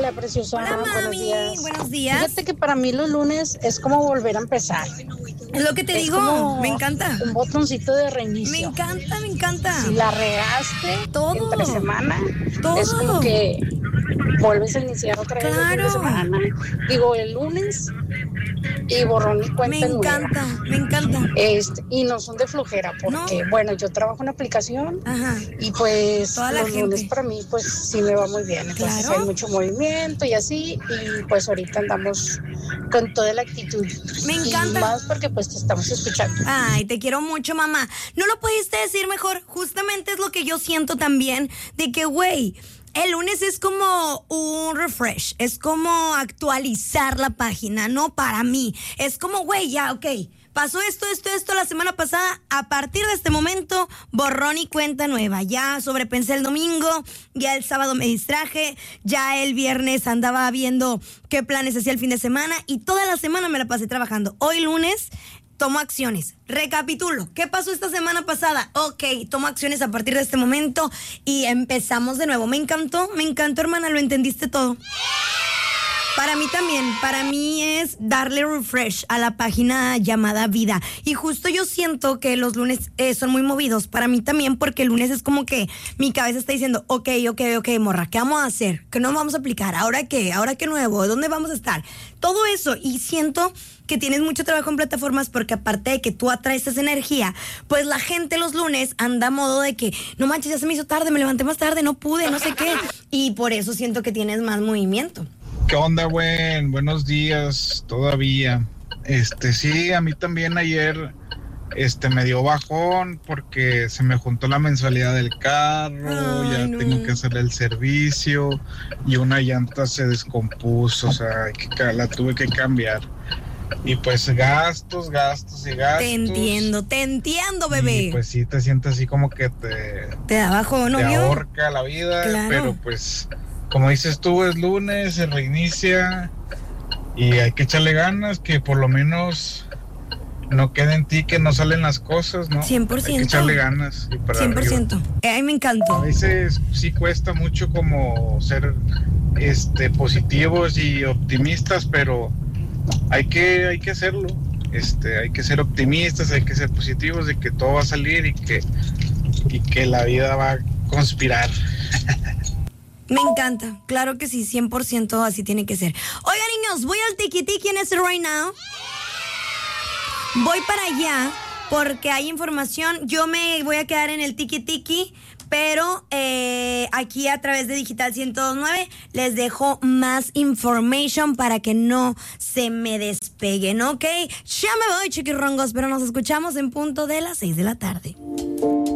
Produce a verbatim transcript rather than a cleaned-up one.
Hola, preciosa. Hola, mami. Buenos días. Buenos días. Fíjate que para mí los lunes es como volver a empezar. Es lo que te es digo. Como me encanta. Un botoncito de reinicio. Me encanta, me encanta. Si la regaste todo. entre semana, todo. es como que vuelves a iniciar otra vez claro. el fin de semana. Digo, el lunes y borrón y cuenta Me nueva. encanta, me encanta. Este, y no son de flojera, porque, no. bueno, yo trabajo en aplicación. Ajá. Y pues Toda los la lunes gente. para mí, pues sí me va muy bien. Entonces claro. hay mucho movimiento y así. Y pues ahorita andamos con toda la actitud. Me encanta. Y más porque pues te estamos escuchando. Ay, te quiero mucho, mamá. No lo pudiste decir mejor. Justamente es lo que yo siento también. De que, güey, el lunes es como un refresh. Es como actualizar la página, ¿no? Para mí. Es como, güey, ya, ok. Pasó esto, esto, esto la semana pasada. A partir de este momento, borrón y cuenta nueva. Ya sobrepensé el domingo, ya el sábado me distraje, ya el viernes andaba viendo qué planes hacía el fin de semana y toda la semana me la pasé trabajando. Hoy lunes tomo acciones. Recapitulo. ¿Qué pasó esta semana pasada? Ok, tomo acciones a partir de este momento y empezamos de nuevo. Me encantó, me encantó, hermana, lo entendiste todo. Para mí también, para mí es darle refresh a la página llamada Vida. Y justo yo siento que los lunes eh, son muy movidos. Para mí también, porque el lunes es como que mi cabeza está diciendo, ok, ok, ok, morra, ¿qué vamos a hacer? ¿Qué nos vamos a aplicar? ¿Ahora qué? ¿Ahora qué nuevo? ¿Dónde vamos a estar? Todo eso. Y siento que tienes mucho trabajo en plataformas porque aparte de que tú atraes esa energía, pues la gente los lunes anda a modo de que, no manches, ya se me hizo tarde, me levanté más tarde, no pude, no sé qué. Y por eso siento que tienes más movimiento. ¿Qué onda, güey? Buenos días, todavía. Este, sí, a mí también ayer, este, me dio bajón porque se me juntó la mensualidad del carro, Ay, ya no. tengo que hacerle el servicio y una llanta se descompuso, o sea, hay que, la tuve que cambiar. Y pues gastos, gastos y gastos. Te entiendo, te entiendo, bebé. Y pues sí te sientes así como que te... Te da bajón, ¿no? Te ¿Vio? ahorca la vida, Claro. pero pues... Como dices tú, es lunes, se reinicia y hay que echarle ganas, que por lo menos no quede en ti que no salen las cosas, ¿no? cien por ciento. Hay que echarle ganas. Y para cien por ciento. arriba. Eh, a mí me encantó. A veces sí cuesta mucho como ser este, positivos y optimistas, pero hay que, hay que hacerlo. Este, hay que ser optimistas, hay que ser positivos de que todo va a salir y que, y que la vida va a conspirar. Me encanta, claro que sí, cien por ciento así tiene que ser. Oigan, niños, voy al tiki tiki en este right now. Voy para allá porque hay información. Yo me voy a quedar en el tiki tiki, pero eh, aquí a través de Digital ciento dos punto nueve les dejo más information para que no se me despeguen, ¿ok? Ya me voy, chiquirrongos, pero nos escuchamos en punto de las seis de la tarde.